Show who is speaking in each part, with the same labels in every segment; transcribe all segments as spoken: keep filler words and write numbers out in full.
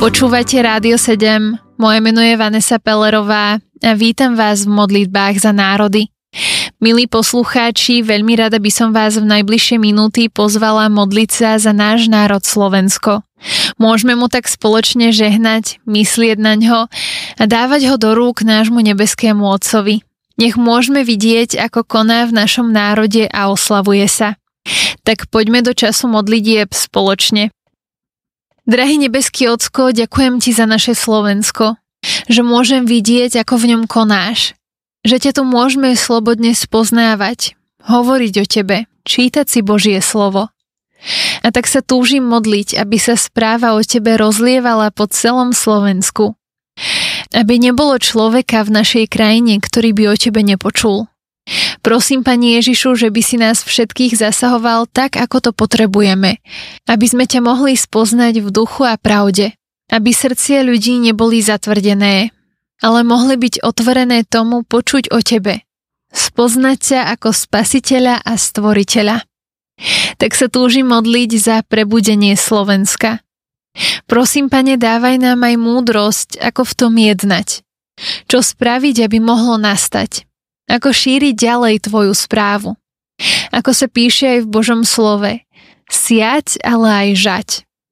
Speaker 1: Počúvate Rádio sedem, moje meno je Vanessa Pellerová a vítam vás v modlitbách za národy. Milí poslucháči, veľmi rada by som vás v najbližšie minúty pozvala modliť sa za náš národ Slovensko. Môžeme mu tak spoločne žehnať, myslieť na ňo a dávať ho do rúk nášmu nebeskému Otcovi. Nech môžeme vidieť, ako koná v našom národe a oslavuje sa. Tak poďme do času modlitieb spoločne. Drahý nebeský Ocko, ďakujem ti za naše Slovensko, že môžem vidieť, ako v ňom konáš, že ťa tu môžeme slobodne spoznávať, hovoriť o tebe, čítať si Božie slovo. A tak sa túžim modliť, aby sa správa o tebe rozlievala po celom Slovensku. Aby nebolo človeka v našej krajine, ktorý by o tebe nepočul. Prosím, Pani Ježišu, že by si nás všetkých zasahoval tak, ako to potrebujeme, aby sme ťa mohli spoznať v duchu a pravde, aby srdcia ľudí neboli zatvrdené, ale mohli byť otvorené tomu počuť o tebe, spoznať ťa ako spasiteľa a stvoriteľa. Tak sa túžim modliť za prebudenie Slovenska. Prosím, Pane, dávaj nám aj múdrosť, ako v tom jednať, čo spraviť, aby mohlo nastať. Ako šíriť ďalej tvoju správu. Ako sa píše aj v Božom slove, siať, ale aj žať.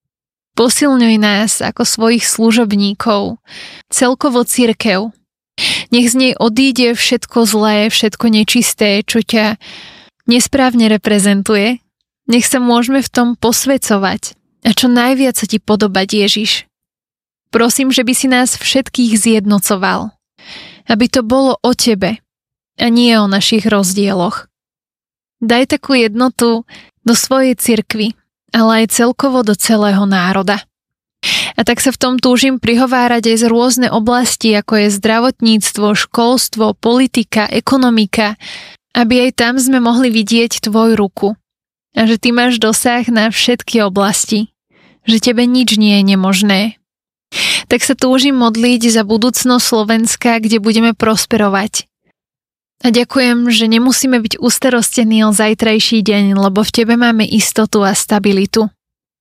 Speaker 1: Posilňuj nás ako svojich služobníkov, celkovo cirkev. Nech z nej odíde všetko zlé, všetko nečisté, čo ťa nesprávne reprezentuje. Nech sa môžeme v tom posväcovať a čo najviac sa ti podobať, Ježiš. Prosím, že by si nás všetkých zjednocoval, aby to bolo o tebe a nie o našich rozdieloch. Daj takú jednotu do svojej cirkvi, ale aj celkovo do celého národa. A tak sa v tom túžim prihovárať aj z rôzne oblasti, ako je zdravotníctvo, školstvo, politika, ekonomika, aby aj tam sme mohli vidieť tvoju ruku. A že ty máš dosah na všetky oblasti. Že tebe nič nie je nemožné. Tak sa túžim modliť za budúcnosť Slovenska, kde budeme prosperovať. A ďakujem, že nemusíme byť ustarostení o zajtrajší deň, lebo v tebe máme istotu a stabilitu.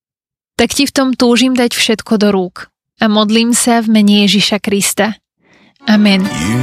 Speaker 1: Tak ti v tom túžim dať všetko do rúk a modlím sa v mene Ježiša Krista. Amen.